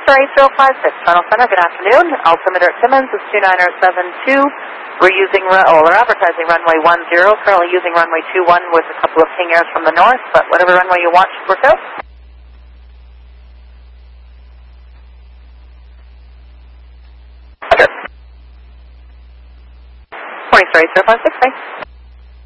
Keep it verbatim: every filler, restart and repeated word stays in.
eight zero five six, Final Center, good afternoon. Altimeter at Simmons is two nine zero seven two. We're using, oh, we're advertising runway one zero, currently using runway two one with a couple of ping airs from the north, but whatever runway you want should work out. twenty-three eight zero five six, thanks.